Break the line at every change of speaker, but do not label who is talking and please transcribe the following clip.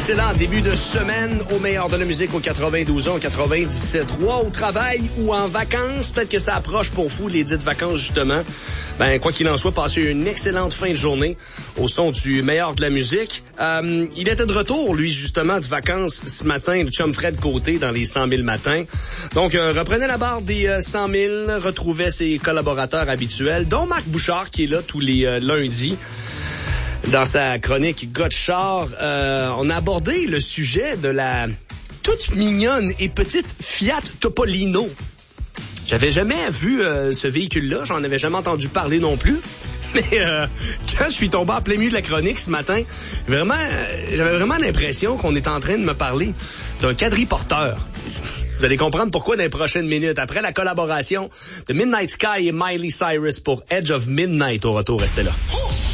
excellent début de semaine au meilleur de la musique au 92 ans, 97.3, au travail ou en vacances. Peut-être que ça approche pour vous les dites vacances, justement. Ben, quoi qu'il en soit, passez une excellente fin de journée au son du meilleur de la musique. Il était de retour, lui, justement, de vacances ce matin, le chum Fred Côté dans les 100 000 matins. Donc, reprenait la barre des 100 000, retrouvait ses collaborateurs habituels, dont Marc Bouchard, qui est là tous les lundis. Dans sa chronique Gotchard, on a abordé le sujet de la toute mignonne et petite Fiat Topolino. J'avais jamais vu ce véhicule-là, j'en avais jamais entendu parler non plus. Mais quand je suis tombé en plein milieu de la chronique ce matin, j'avais vraiment l'impression qu'on était en train de me parler d'un quadriporteur. Vous allez comprendre pourquoi dans les prochaines minutes. Après la collaboration de Midnight Sky et Miley Cyrus pour Edge of Midnight au retour, restez là.